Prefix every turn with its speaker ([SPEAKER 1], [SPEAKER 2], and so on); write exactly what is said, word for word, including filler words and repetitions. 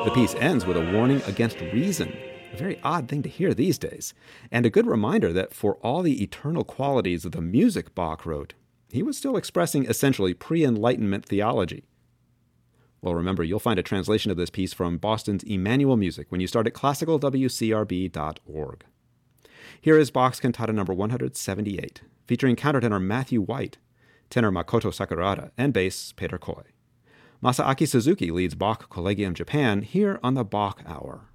[SPEAKER 1] The piece ends with a warning against reason, a very odd thing to hear these days, and a good reminder that for all the eternal qualities of the music Bach wrote, he was still expressing essentially pre-Enlightenment theology. Well, remember, you'll find a translation of this piece from Boston's Emmanuel Music when you start at classical w c r b dot org. Here is Bach's Cantata number one hundred seventy-eight, featuring countertenor Matthew White, tenor Makoto Sakurada, and bass Peter Koi. Masaaki Suzuki leads Bach Collegium Japan here on the Bach Hour.